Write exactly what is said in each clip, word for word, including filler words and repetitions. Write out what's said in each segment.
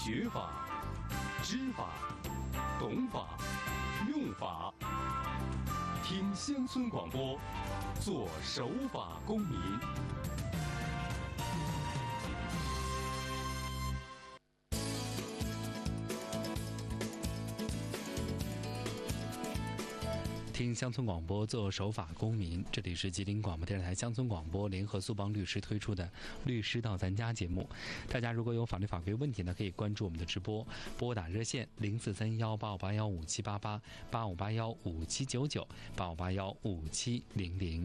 学法、知法、懂法、用法，听乡村广播，做守法公民。听乡村广播，做守法公民。这里是吉林广播电视台乡村广播联合苏邦律师推出的律师到咱家节目。大家如果有法律法规问题呢，可以关注我们的直播，拨打热线零四三幺八五八幺五七八八八五八幺五七九九八五八幺五七零零。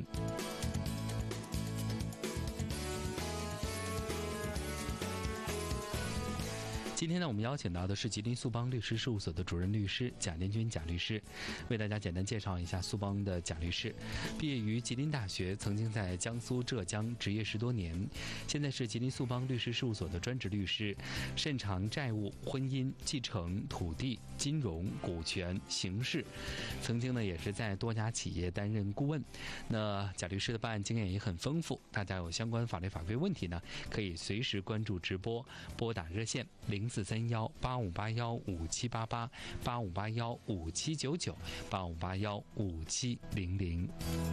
今天呢，我们邀请到的是吉林苏邦律师事务所的主任律师贾连军贾律师，为大家简单介绍一下苏邦的贾律师。毕业于吉林大学，曾经在江苏、浙江执业十多年，现在是吉林苏邦律师事务所的专职律师，擅长债务、婚姻、继承、土地、金融、股权、刑事。曾经呢，也是在多家企业担任顾问。那贾律师的办案经验也很丰富，大家有相关法律法规问题呢，可以随时关注直播，拨打热线零四三幺八五八幺五七八八八五八幺五七九九八五八幺五七零零。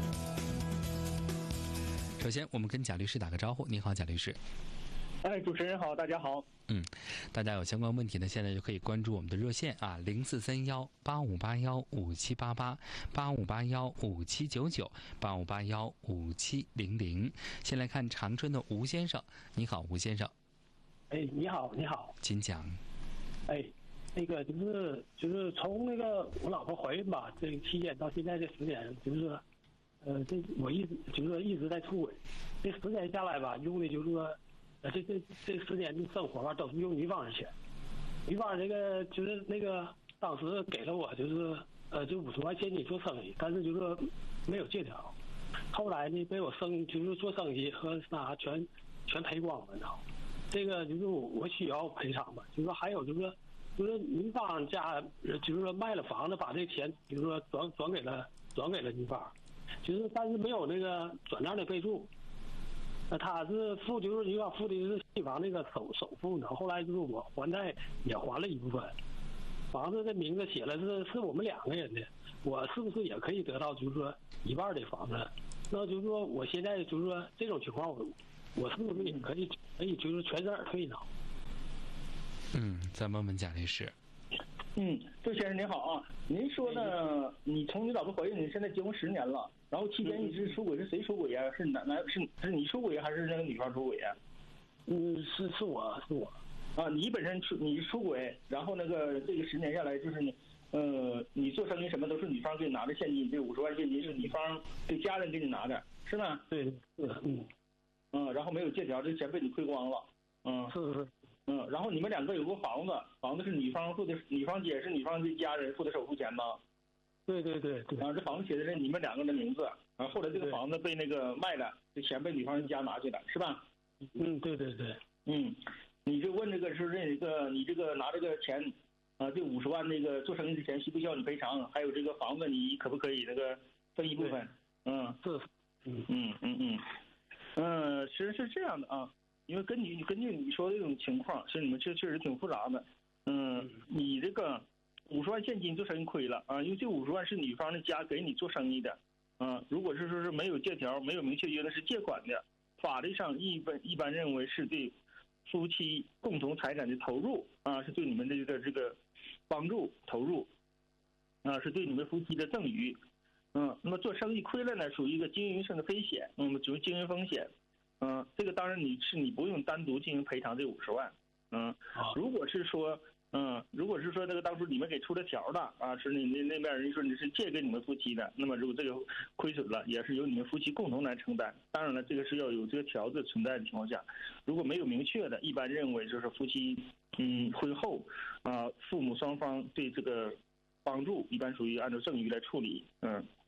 首先，我们跟贾律师打个招呼。你好，贾律师。 哎，主持人好，大家好。 嗯，大家有相关问题呢，现在就可以关注我们的热线啊，零四三幺八五八幺五七八八八五八幺五七九九八五八幺五七零零。先来看长春的吴先生。你好，吴先生。 哎，你好，你好， 请讲。 哎，那个就是就是从那个我老婆怀孕吧，这个期间到现在这十年，就是呃，这我一直就是一直在出轨，这十年下来吧，用的就是说，呃，这这这十年的生活吧，都是用女方的钱，女方这个就是那个当时给了我就是呃就五十万现金做生意，但是就是说没有借条，后来呢被我生就是做生意和啥全全赔光了，你知道。这个就是我需要赔偿吧，就是说还有就是说，就是女方家就是说卖了房子，把这钱就是说转转给了转给了女方，就是但是没有那个转账的备注。那他是付就是女方付的是新房那个首首付呢，后来就是我还贷也还了一部分，房子的名字写了是是我们两个人的，我是不是也可以得到就是说一半的房子？那就是说我现在就是说这种情况我。我是不是也可以可以就是全身而退呢？ 嗯，再问问贾律师。 嗯，周先生您好啊，您说呢？你从你老婆怀孕，你现在结婚十年了，然后期间一直出轨，是谁出轨呀？是男男是是你出轨还是那个女方出轨呀？ 嗯，是是我是我。 啊，你本身出你出轨，然后那个这个十年下来，就是你呃，你做生意什么都是女方给你拿的现金，这五十万现金是女方对家人给你拿的，是吗？ 对，是嗯。 嗯，然后没有借条，这钱被你亏光了。嗯， 是是。 嗯，然后你们两个有个房子，房子是女方付的，女方姐是女方的家人付的首付钱吗？ 对对对对。 啊，这房子写的是你们两个的名字，啊，后来这个房子被那个卖了，这钱被女方家拿去了，是吧？ 嗯，对对对。 嗯，你就问这个是这个你这个拿这个钱，啊，这五十万那个做生意的钱需不需要你赔偿？还有这个房子你可不可以那个分一部分？嗯， 是。嗯嗯嗯嗯。嗯，其实是这样的啊，因为根据根据你说的这种情况，是你们确确实挺复杂的。嗯，你这个五十万现金做生意亏了啊，因为这五十万是女方的家给你做生意的。啊，如果是说是没有借条、没有明确约的是借款的，法律上一般一般认为是对夫妻共同财产的投入啊，是对你们的这个这个帮助投入啊，是对你们夫妻的赠与。嗯，那么做生意亏了呢，属于一个经营上的风险，那么属于经营风险。嗯，这个当然你是你不用单独进行赔偿这五十万。嗯，如果是说，嗯，如果是说这个当初你们给出了条的啊，是你那那边人说你是借给你们夫妻的，那么如果这个亏损了，也是由你们夫妻共同来承担。当然了，这个是要有这个条子存在的情况下，如果没有明确的，一般认为就是夫妻嗯婚后啊，父母双方对这个帮助一般属于按照赠与来处理。嗯。